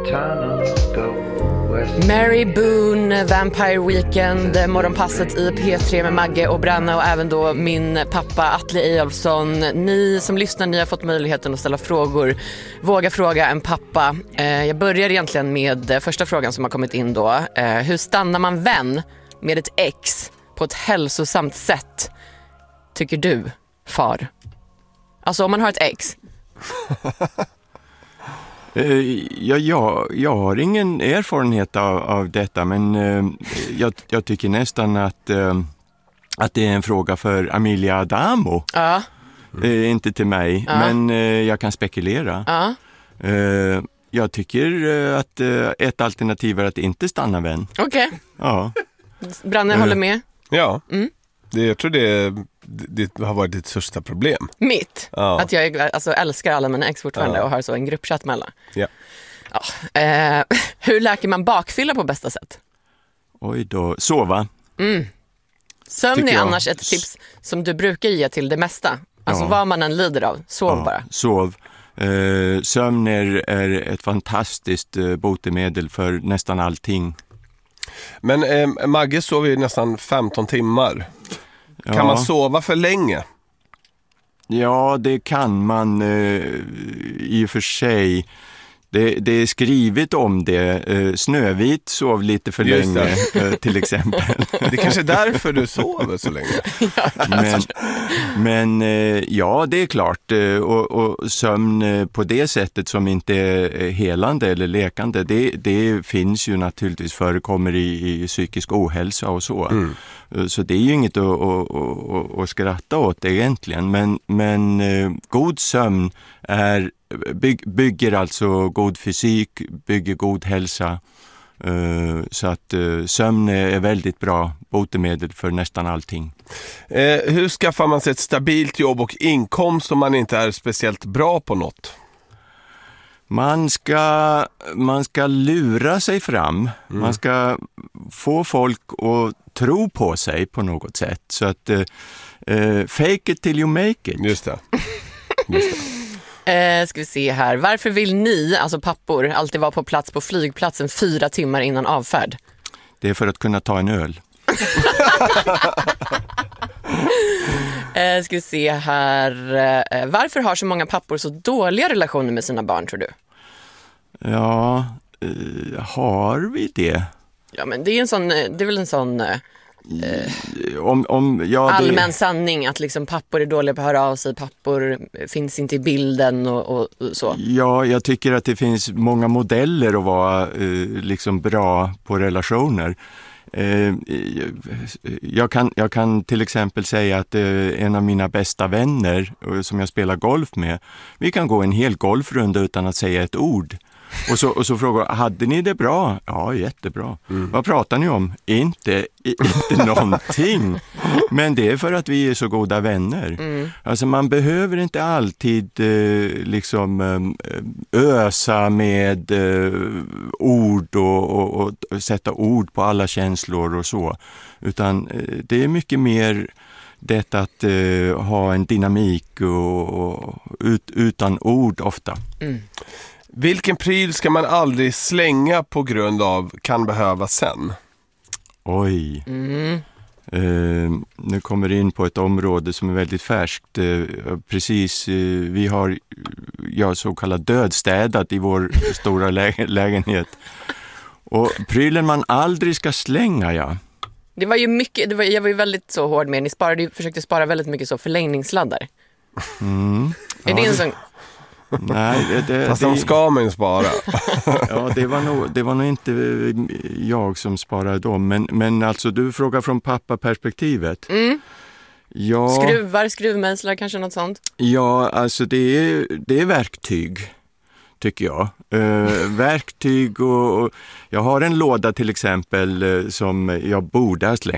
Mary Boone, Vampire Weekend, morgonpasset i P3 med Magge och Branna och även då min pappa Atle Eyolfsson. Ni som lyssnar, ni har fått möjligheten att ställa frågor. Våga fråga en pappa. Jag börjar egentligen med första frågan som har kommit in då. Hur stannar man vän med ett ex på ett hälsosamt sätt, tycker du, far? Alltså om man har ett ex. Jag har ingen erfarenhet av detta, men jag tycker nästan att det är en fråga för Amelia Adamo. Ja. Inte till mig, men jag kan spekulera. Ja. Jag tycker att ett alternativ är att inte stanna vän. Okej. Ja. Branne håller med? Ja. Jag tror det har varit ditt största problem. Mitt? Ja. Att jag älskar alla mina ex fortfarande och har så en gruppchatt med alla. Ja. Ja. Hur läker man bakfylla på bästa sätt? Oj då. Sova. Sömn Tycker är jag. annars ett tips som du brukar ge till det mesta. Alltså vad man än lider av. Sov bara. Sov. Sömn är ett fantastiskt botemedel för nästan allting. Men Magge sover ju nästan 15 timmar. Ja. Kan man sova för länge? Ja, det kan man i och för sig. Det är skrivet om det. Snövit sov lite för Just länge, till exempel. Det är kanske är därför du sover så länge. Men ja, det är klart. Och sömn på det sättet som inte är helande eller lekande, det finns ju naturligtvis, förekommer i psykisk ohälsa och så. Så det är ju inget att skratta åt egentligen. Men god sömn bygger alltså god fysik, bygger god hälsa. Så att sömn är väldigt bra botemedel för nästan allting. Hur skaffar man sig ett stabilt jobb och inkomst om man inte är speciellt bra på något? Man ska lura sig fram. Man ska få folk att tro på sig på något sätt. Så att fake it till you make it. Just det. Ska vi se här. Varför vill ni, alltså pappor, alltid vara på plats på flygplatsen 4 timmar innan avfärd? Det är för att kunna ta en öl. Ska vi se här. Varför har så många pappor så dåliga relationer med sina barn, tror du? Ja, har vi det? Ja, men det är väl en sån allmän sanning att liksom pappor är dåliga på att höra av sig, pappor finns inte i bilden och så. Ja, jag tycker att det finns många modeller att vara liksom bra på relationer. Jag kan till exempel säga att en av mina bästa vänner som jag spelar golf med, vi kan gå en hel golfrunda utan att säga ett ord. Och så frågar, hade ni det bra? Ja, jättebra. Vad pratar ni om? Inte någonting. Men det är för att vi är så goda vänner. Alltså man behöver inte alltid ösa med ord och sätta ord på alla känslor och så. Utan det är mycket mer det att ha en dynamik och utan ord ofta. Vilken pryl ska man aldrig slänga på grund av kan behövas sen? Oj. Nu kommer det in på ett område som är väldigt färskt. Precis, vi har så kallad dödstädat i vår stora lägenhet. Och prylen man aldrig ska slänga, ja. Det var ju mycket, jag var ju väldigt så hård med. Ni försökte spara väldigt mycket så förlängningssladdar. Är det en sån... Nej, fast de ska man ju spara. Ja, det var nog inte jag som sparade dem. Men alltså, du frågar från pappa-perspektivet. Ja, skruvmejslar, kanske något sånt? Ja, alltså det är verktyg, tycker jag. Verktyg och jag har en låda till exempel som jag borde ha slängt.